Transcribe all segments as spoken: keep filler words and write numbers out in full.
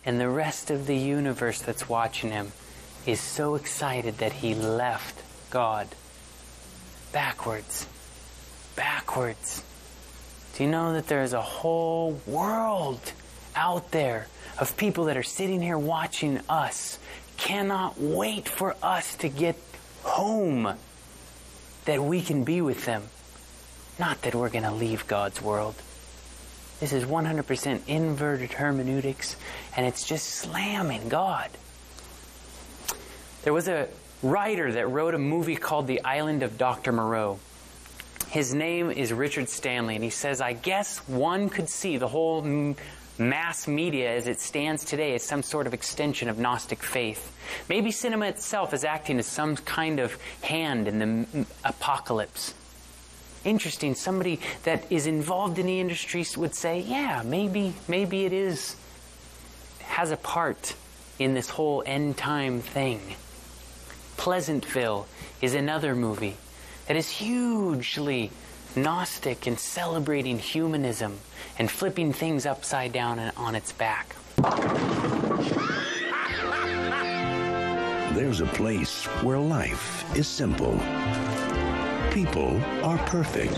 And the rest of the universe that's watching him is so excited that he left God. Backwards. Backwards. Do you know that there's a whole world out there of people that are sitting here watching us, cannot wait for us to get home, that we can be with them. Not that we're going to leave God's world. This is one hundred percent inverted hermeneutics, and it's just slamming God. There was a writer that wrote a movie called The Island of Doctor Moreau. His name is Richard Stanley, and he says, I guess one could see the whole m- mass media as it stands today as some sort of extension of Gnostic faith. Maybe cinema itself is acting as some kind of hand in the m- apocalypse. Interesting, somebody that is involved in the industry would say, yeah, maybe, maybe it is, has a part in this whole end time thing. Pleasantville is another movie that is hugely Gnostic and celebrating humanism and flipping things upside down and on its back. There's a place where life is simple. People are perfect.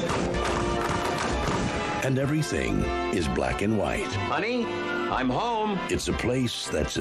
And everything is black and white. Honey, I'm home. It's a place that's